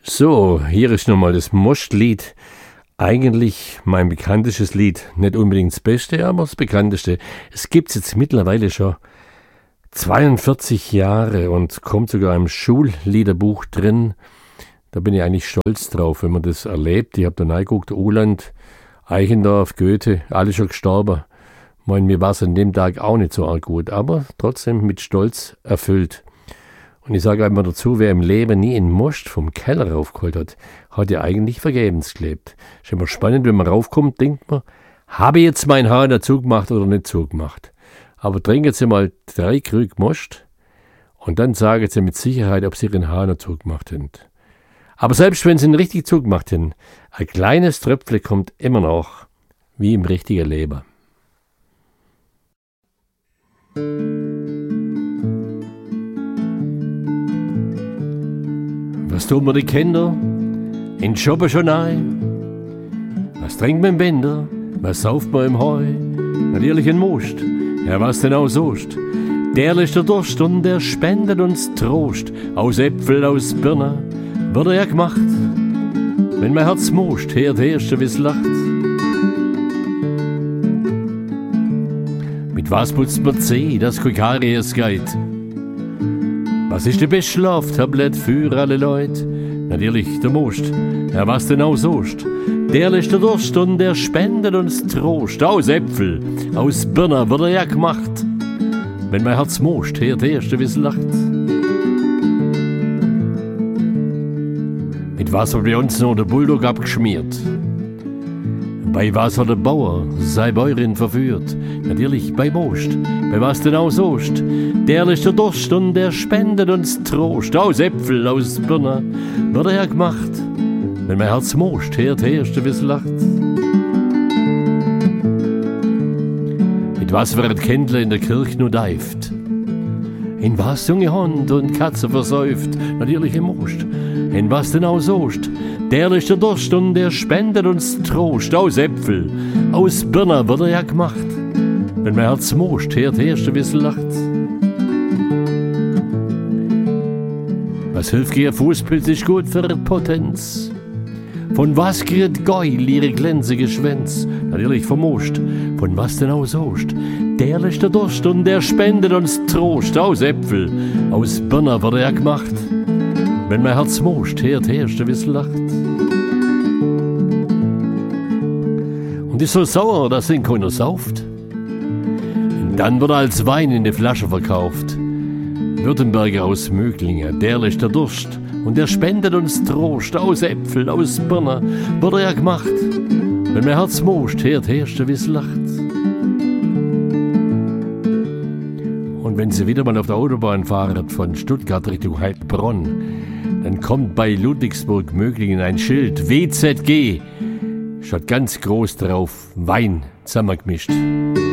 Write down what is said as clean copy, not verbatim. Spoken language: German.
So, hier ist nochmal das Mostlied. Eigentlich mein bekanntestes Lied. Nicht unbedingt das Beste, aber das bekannteste. Es gibt es jetzt mittlerweile schon 42 Jahre und kommt sogar im Schulliederbuch drin. Da bin ich eigentlich stolz drauf, wenn man das erlebt. Ich habe da reingeguckt, Uhland, Eichendorff, Goethe, alle schon gestorben. Mir war es an dem Tag auch nicht so arg gut, aber trotzdem mit Stolz erfüllt. Und ich sage einmal dazu, wer im Leben nie einen Most vom Keller raufgeholt hat, hat ja eigentlich vergebens gelebt. Ist immer spannend, wenn man raufkommt, denkt man, habe ich jetzt meinen Hahn dazu gemacht oder nicht zugemacht? Aber trinken Sie mal 3 Krug Most und dann sagen Sie mit Sicherheit, ob Sie Ihren Hahn dazu gemacht haben. Aber selbst wenn Sie ihn richtig zugemacht haben, ein kleines Tröpfle kommt immer noch, wie im richtigen Leben. Was tun wir die Kinder in Schoppen schon ein? Was trinkt man im Winter? Was sauft man im Heu? Natürlich ein Most, ja was denn auch sost. Der lässt der Durst und der spendet uns Trost. Aus Äpfel, aus Birne wird er ja gemacht. Wenn mein Herz most, hört erst, wie's lacht. Mit was putzt man Zeh, dass kein Karies geht? Was ist die beste Schlaftablette für alle Leute? Natürlich der Most, ja was denn auch sost. Der lässt der Durst und der spendet uns Trost. Aus Äpfel, aus Birne wird er ja gemacht. Wenn mein Herz most, hört erst, wie's lacht. Mit was hat bei uns noch der Bulldog abgeschmiert? Bei was hat der Bauer sei Bäuerin verführt? Natürlich bei Most, bei was denn auch sost. Der lässt der Durst und der spendet uns Trost. Aus Äpfel, aus Birne wird er ja gemacht. Wenn mein Herz most, hört erst, wie's lacht. Mit was wird Kindle in der Kirche nur deift? In was junge Hund und Katze versäuft? Natürlich im Most. In was denn auch sost? Der lässt der Durst und der spendet uns Trost. Aus Äpfel, aus Birne wird er ja gemacht. Wenn mein Herz most, hört erst, wie's lacht. Was hilft ihr Fußpilz ist gut für Potenz? Von was kriegt Geul ihre glänzige Schwänz? Natürlich vom Most. Von was denn auch sost? Der lässt der Durst und der spendet uns Trost. Aus Äpfel, aus Birne wird er ja gemacht. Wenn mein Herz most, hört erst, wie's lacht. Und ist so sauer, dass ihn keiner sauft. Dann wird er als Wein in die Flasche verkauft. Württemberger aus Möglingen, der lässt der Durst und der spendet uns Trost. Aus Äpfel, aus Birne wird er ja gemacht. Wenn mein Herz most, hört erst, wie's lacht. Und wenn Sie wieder mal auf der Autobahn fahren von Stuttgart Richtung Heilbronn, dann kommt bei Ludwigsburg-Möglingen ein Schild WZG. Steht ganz groß drauf, Wein zusammengemischt.